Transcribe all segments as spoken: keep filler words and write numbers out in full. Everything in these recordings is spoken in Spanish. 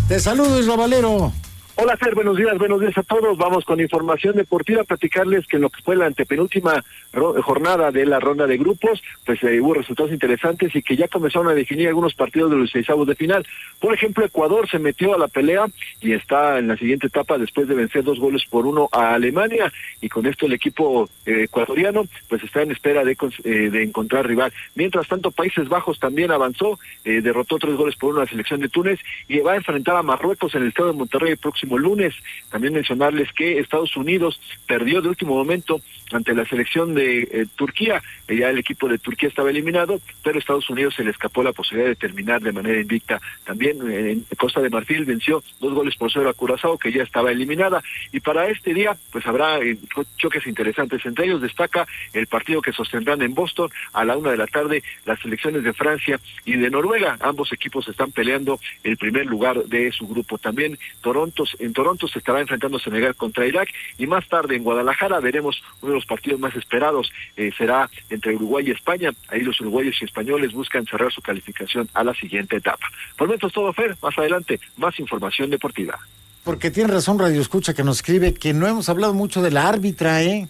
Te saludo, Isra Valero. Hola, Fer, buenos días, buenos días a todos. Vamos con información deportiva, platicarles que en lo que fue la antepenúltima ro- jornada de la ronda de grupos, pues eh, hubo resultados interesantes y que ya comenzaron a definir algunos partidos de los seisavos de final. Por ejemplo, Ecuador se metió a la pelea y está en la siguiente etapa después de vencer dos goles por uno a Alemania, y con esto el equipo eh, ecuatoriano pues está en espera de, eh, de encontrar rival. Mientras tanto, Países Bajos también avanzó, eh, derrotó tres goles por uno a la selección de Túnez y va a enfrentar a Marruecos en el estado de Monterrey el próximo lunes. También mencionarles que Estados Unidos perdió de último momento ante la selección de eh, Turquía. Eh, ya el equipo de Turquía estaba eliminado, pero Estados Unidos se le escapó la posibilidad de terminar de manera invicta. También eh, en Costa de Marfil venció dos goles por cero a Curazao, que ya estaba eliminada. Y para este día pues habrá eh, choques interesantes. Entre ellos destaca el partido que sostendrán en Boston a la una de la tarde las selecciones de Francia y de Noruega. Ambos equipos están peleando el primer lugar de su grupo. También Toronto En Toronto se estará enfrentando Senegal contra Irak, y más tarde en Guadalajara veremos uno de los partidos más esperados, eh, será entre Uruguay y España. Ahí los uruguayos y españoles buscan cerrar su calificación a la siguiente etapa. Por lo menos todo, Fer, más adelante, más información deportiva. Porque tiene razón Radio Escucha que nos escribe que no hemos hablado mucho de la árbitra, ¿eh?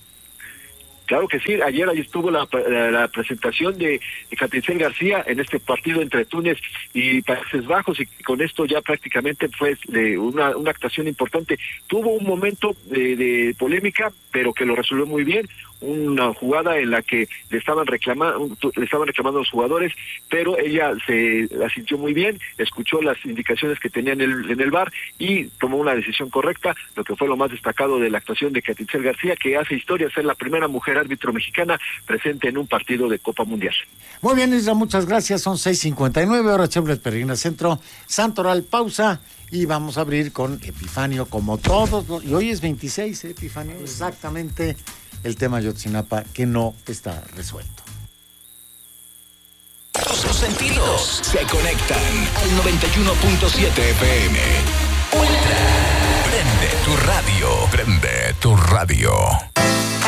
Claro que sí, ayer ahí estuvo la, la, la presentación de, de Catitzel García en este partido entre Túnez y Países Bajos, y con esto ya prácticamente fue de una, una actuación importante. Tuvo un momento de, de polémica, pero que lo resolvió muy bien. Una jugada en la que le estaban reclamando, le estaban reclamando a los jugadores, pero ella se la sintió muy bien, escuchó las indicaciones que tenía en el, en el V A R y tomó una decisión correcta, lo que fue lo más destacado de la actuación de Catitzel García, que hace historia ser la primera mujer árbitro mexicana presente en un partido de Copa Mundial. Muy bien, Isra, muchas gracias. Son seis cincuenta y nueve, hora Chevrolet Peregrina Centro, Santoral, pausa. Y vamos a abrir con Epifanio, como todos, los, y hoy es veintiséis, ¿eh, Epifanio? Exactamente el tema Ayotzinapa que no está resuelto. Todos los sentidos se conectan al noventa y uno punto siete F M. Ultra. Prende tu radio. Prende tu radio.